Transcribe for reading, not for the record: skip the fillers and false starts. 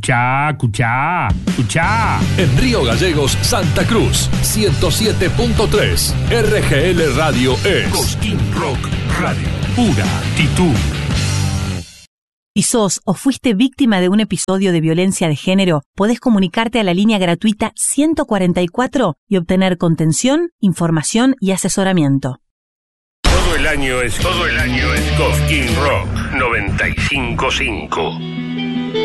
Escuchá. En Río Gallegos, Santa Cruz, 107.3. RGL Radio es Cosquín Rock Radio. Pura actitud. Si sos o fuiste víctima de un episodio de violencia de género, podés comunicarte a la línea gratuita 144 y obtener contención, información y asesoramiento. Todo el año es Cosquín Rock 95.5.